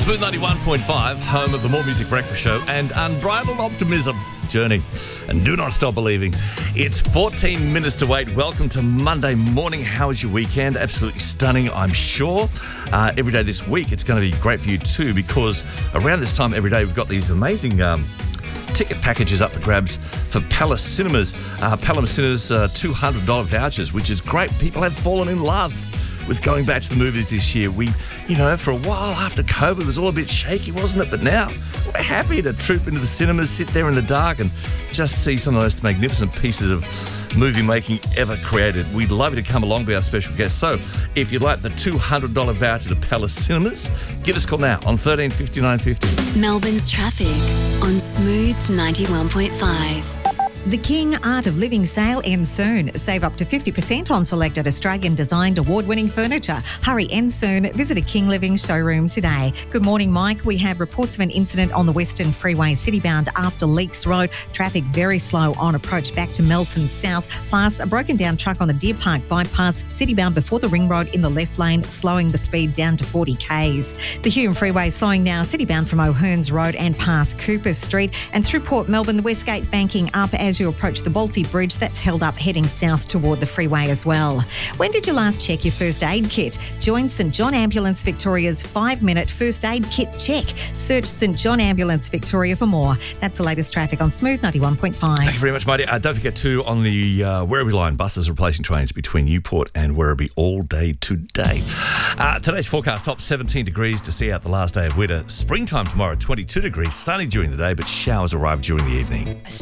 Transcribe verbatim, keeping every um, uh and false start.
Smooth ninety-one point five, home of the More Music Breakfast Show and Unbridled Optimism journey. And do not stop believing. It's fourteen minutes to wait. Welcome to Monday morning. How was your weekend? Absolutely stunning, I'm sure. Uh, every day this week, it's going to be great for you too, because around this time every day, we've got these amazing um, ticket packages up for grabs for Palace Cinemas. Uh, Palace Cinemas uh, two hundred dollars vouchers, which is great. People have fallen in love with going back to the movies this year. We, you know, for a while after COVID, it was all a bit shaky, wasn't it? But now we're happy to troop into the cinemas, sit there in the dark and just see some of the most magnificent pieces of movie making ever created. We'd love you to come along, be our special guest. So if you'd like the two hundred dollars voucher to Palace Cinemas, give us a call now on thirteen fifty-nine fifty. Melbourne's traffic on Smooth ninety-one point five. The King Art of Living sale ends soon. Save up to fifty percent on selected Australian-designed award-winning furniture. Hurry, ends soon. Visit a King Living showroom today. Good morning, Mike. We have reports of an incident on the Western Freeway citybound after Leaks Road. Traffic very slow on approach back to Melton South. Plus, a broken down truck on the Deer Park bypass, citybound before the Ring Road in the left lane, slowing the speed down to forty kays. The Hume Freeway slowing now, citybound from O'Hearns Road and past Cooper Street. And through Port Melbourne, the Westgate banking up as you approach the Balti Bridge. That's held up heading south toward the freeway as well. When did you last check your first aid kit? Join St John Ambulance Victoria's five-minute first aid kit check. Search St John Ambulance Victoria for more. That's the latest traffic on Smooth ninety-one point five. Thank you very much, Marty. Uh, don't forget too, on the uh, Werribee line, buses replacing trains between Newport and Werribee all day today. Uh, today's forecast, top seventeen degrees to see out the last day of winter. Springtime tomorrow, twenty-two degrees, sunny during the day, but showers arrive during the evening.